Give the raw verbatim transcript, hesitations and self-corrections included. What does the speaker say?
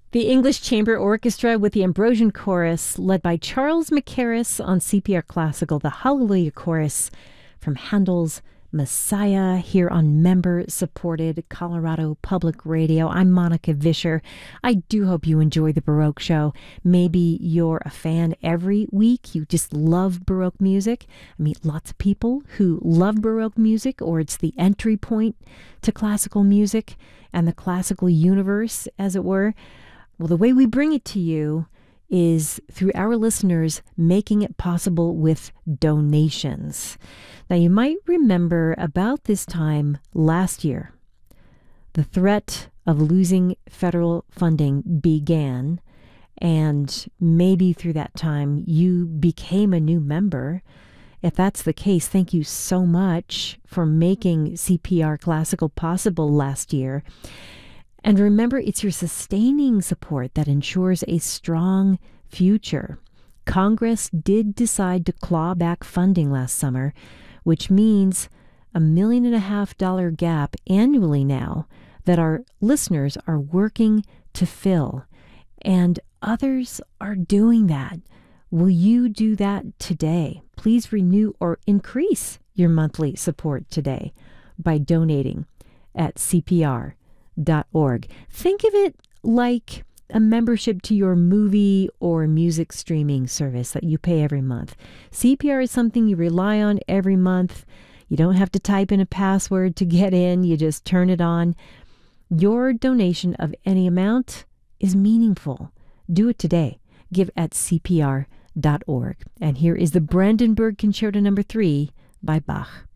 The English Chamber Orchestra with the Ambrosian Chorus, led by Charles Mackerras on C P R Classical, the Hallelujah Chorus from Handel's Messiah, here on member-supported Colorado Public Radio. I'm Monica Vischer. I do hope you enjoy the Baroque Show. Maybe you're a fan every week. You just love Baroque music. I meet lots of people who love Baroque music, or it's the entry point to classical music and the classical universe, as it were. Well, the way we bring it to you is through our listeners making it possible with donations. Now, you might remember about this time last year, the threat of losing federal funding began, and maybe through that time you became a new member. If that's the case, thank you so much for making C P R Classical possible last year. And remember, it's your sustaining support that ensures a strong future. Congress did decide to claw back funding last summer, which means a million and a half dollar gap annually now that our listeners are working to fill. And others are doing that. Will you do that today? Please renew or increase your monthly support today by donating at C P R dot org. Think of it like a membership to your movie or music streaming service that you pay every month. C P R is something you rely on every month. You don't have to type in a password to get in. You just turn it on. Your donation of any amount is meaningful. Do it today. Give at C P R dot org. And here is the Brandenburg Concerto number three by Bach.